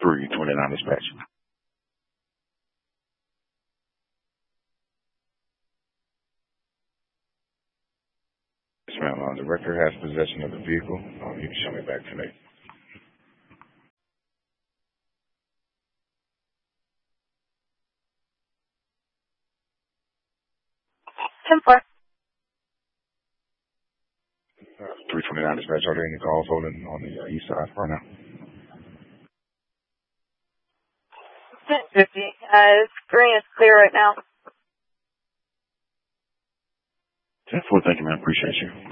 329 dispatch. Yes, ma'am. The record has possession of the vehicle. You can show me back tonight. 10-4. 329 dispatch. Are there any calls holding on the east side right now? 10-50. Green is clear right now. 10-4. Thank you, man. Appreciate you.